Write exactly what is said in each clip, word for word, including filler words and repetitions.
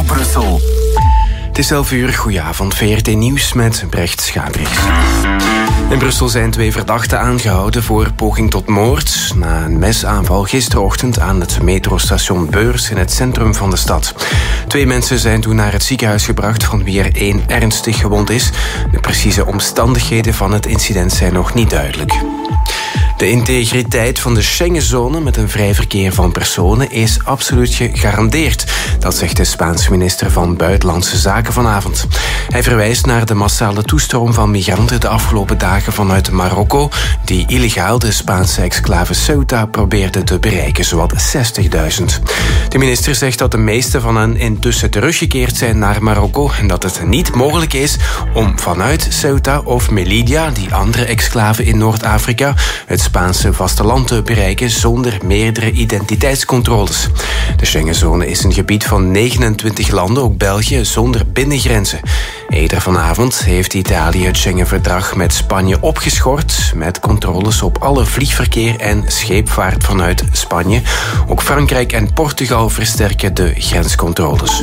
Brussel. Het is elf uur, goedenavond, V R T Nieuws met Brecht Schabricht. In Brussel zijn twee verdachten aangehouden voor poging tot moord na een mesaanval gisterochtend aan het metrostation Beurs in het centrum van de stad. Twee mensen zijn toen naar het ziekenhuis gebracht, van wie er één ernstig gewond is. De precieze omstandigheden van het incident zijn nog niet duidelijk. De integriteit van de Schengenzone met een vrij verkeer van personen is absoluut gegarandeerd. Dat zegt de Spaanse minister van Buitenlandse Zaken vanavond. Hij verwijst naar de massale toestroom van migranten de afgelopen dagen vanuit Marokko, die illegaal de Spaanse exclave Ceuta probeerde te bereiken, zowat zestigduizend. De minister zegt dat de meeste van hen intussen teruggekeerd zijn naar Marokko en dat het niet mogelijk is om vanuit Ceuta of Melilla, die andere exclave in Noord-Afrika, het Spaanse vasteland te bereiken zonder meerdere identiteitscontroles. De Schengenzone is een gebied van negenentwintig landen, ook België, zonder binnengrenzen. Eerder vanavond heeft Italië het Schengen-verdrag met Spanje opgeschort, met controles op alle vliegverkeer en scheepvaart vanuit Spanje. Ook Frankrijk en Portugal versterken de grenscontroles.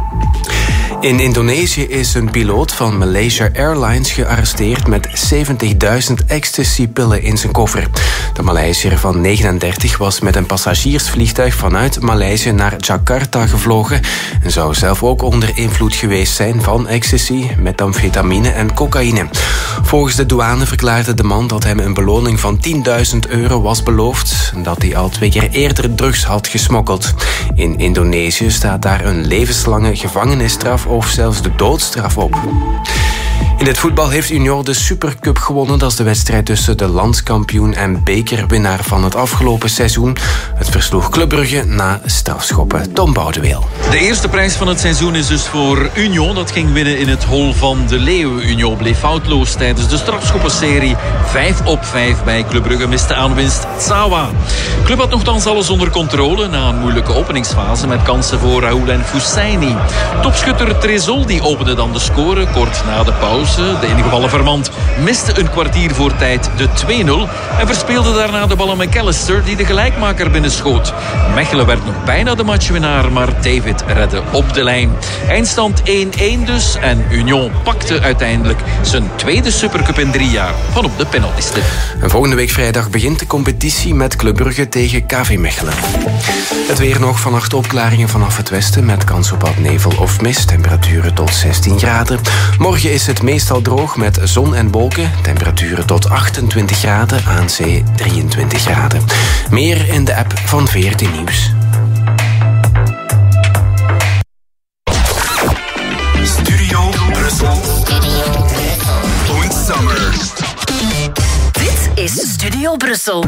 In Indonesië is een piloot van Malaysia Airlines gearresteerd met zeventigduizend ecstasy-pillen in zijn koffer. De Maleisiër van negenendertig was met een passagiersvliegtuig vanuit Maleisië naar Jakarta gevlogen en zou zelf ook onder invloed geweest zijn van ecstasy, methamfetamine en cocaïne. Volgens de douane verklaarde de man dat hem een beloning van tienduizend euro was beloofd en dat hij al twee keer eerder drugs had gesmokkeld. In Indonesië staat daar een levenslange gevangenisstraf of zelfs de doodstraf op. In het voetbal heeft Union de Supercup gewonnen. Dat is de wedstrijd tussen de landskampioen en bekerwinnaar van het afgelopen seizoen. Het versloeg Club Brugge na strafschoppen. Tom Boudeweel. De eerste prijs van het seizoen is dus voor Union. Dat ging winnen in het hol van de Leeuwen. Union bleef foutloos tijdens de strafschoppenserie. vijf op vijf bij Club Brugge miste aanwinst Tsawa. Club had nogthans alles onder controle na een moeilijke openingsfase met kansen voor Raoul en Foussaini. Topschutter Trezol die opende dan de score kort na de pauze. De ingevallen Vermand miste een kwartier voor tijd de twee nul en verspeelde daarna de bal aan McAllister die de gelijkmaker binnenschoot. Mechelen werd nog bijna de matchwinnaar, maar David redde op de lijn. Eindstand één-één dus en Union pakte uiteindelijk zijn tweede Supercup in drie jaar van op de penaltystip. En volgende week vrijdag begint de competitie met Club Brugge tegen K V Mechelen. Het weer nog, vannacht opklaringen vanaf het westen met kans op wat nevel of mist. Temperaturen tot zestien graden. Morgen is het meestal droog met zon en wolken. Temperaturen tot achtentwintig graden, aan zee drieëntwintig graden. Meer in de app van V R T Nieuws. Studio Brussel. Point Summer. Dit is Studio Brussel.